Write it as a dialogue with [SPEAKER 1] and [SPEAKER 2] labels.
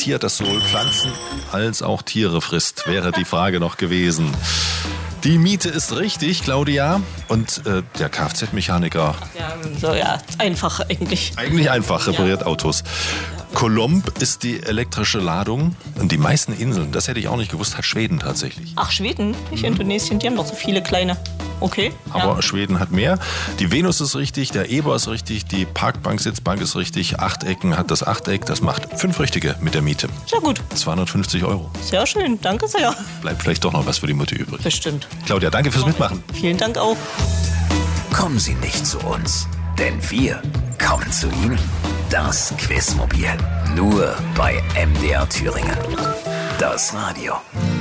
[SPEAKER 1] Tier, das sowohl Pflanzen als auch Tiere frisst, wäre die Frage noch gewesen. Die Miete ist richtig, Claudia. Und der Kfz-Mechaniker?
[SPEAKER 2] Ja, einfach eigentlich.
[SPEAKER 1] Eigentlich einfach, repariert Autos. Colomb ist die elektrische Ladung. Und die meisten Inseln, das hätte ich auch nicht gewusst, hat Schweden tatsächlich.
[SPEAKER 2] Ach, Schweden, nicht Indonesien, die haben doch so viele kleine. Okay.
[SPEAKER 1] Aber Schweden hat mehr. Die Venus ist richtig, der Eber ist richtig, die Parkbank-Sitzbank ist richtig. 8 Ecken hat das Achteck, das macht 5 richtige mit der Miete.
[SPEAKER 2] Sehr gut.
[SPEAKER 1] 250 €.
[SPEAKER 2] Sehr schön, danke sehr.
[SPEAKER 1] Bleibt vielleicht doch noch was für die Mutti übrig.
[SPEAKER 2] Bestimmt.
[SPEAKER 1] Claudia, danke fürs Mitmachen.
[SPEAKER 2] Vielen Dank auch.
[SPEAKER 3] Kommen Sie nicht zu uns, denn wir kommen zu Ihnen. Das Quizmobil. Nur bei MDR Thüringen. Das Radio.